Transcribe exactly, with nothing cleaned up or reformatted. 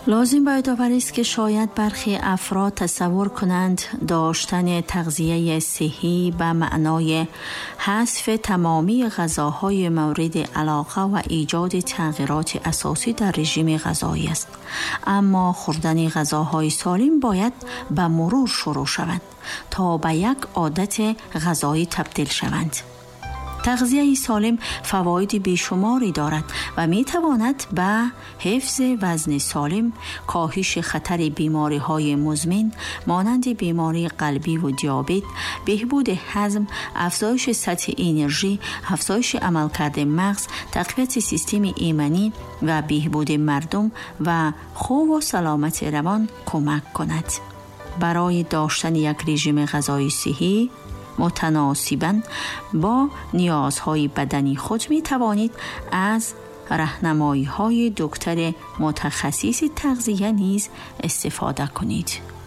لازم باید آور است که شاید برخی افراد تصور کنند داشتن تغذیه صحی به معنای حذف تمامی غذاهای مورد علاقه و ایجاد تغییرات اساسی در رژیم غذایی است. اما خوردن غذاهای سالم باید به مرور شروع شود تا به یک عادت غذایی تبدیل شوند. تغذیه سالم فواید بیشماری دارد و می تواند به حفظ وزن سالم، کاهش خطر بیماری های مزمن مانند بیماری قلبی و دیابت، بهبود هضم، افزایش سطح انرژی، افزایش عملکرد مغز، تقویت سیستم ایمنی و بهبود مردم و خوب و سلامت روان کمک کند. برای داشتن یک رژیم غذایی صحی متناسباً با نیازهای بدنی خود می توانید از راهنمایی‌های دکتر متخصص تغذیه نیز استفاده کنید.